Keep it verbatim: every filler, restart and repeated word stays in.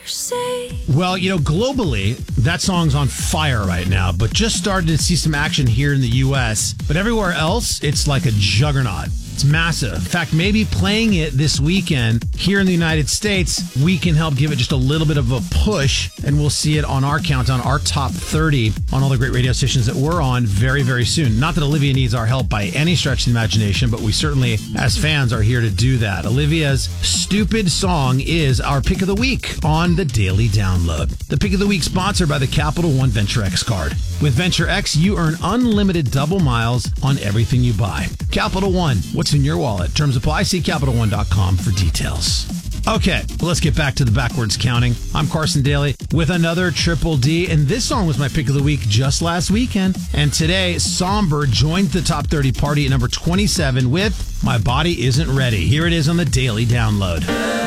say. Well, you know, globally, that song's on fire right now, but just started to see some action here in the U S. But everywhere else, it's like a juggernaut. It's massive. In fact, maybe playing it this weekend here in the United States, we can help give it just a little bit of a push, and we'll see it on our countdown, our top thirty on all the great radio stations that we're on very, very soon. Not that Olivia needs our help by any stretch of the imagination, but we certainly, as fans, are here to do that. Olivia's Stupid Song is our pick of the week on the Daily Download. The pick of the week sponsored by the Capital One Venture X card. With Venture X, you earn unlimited double miles on everything you buy. Capital One, what's in your wallet? Terms apply. See Capital One dot com for details. Okay, well, let's get back to the backwards counting. I'm Carson Daly with another Triple D, and this song was my pick of the week just last weekend. And today, Somber joined the top thirty party at number twenty-seven with My Body Isn't Ready. Here it is on the Daily Download.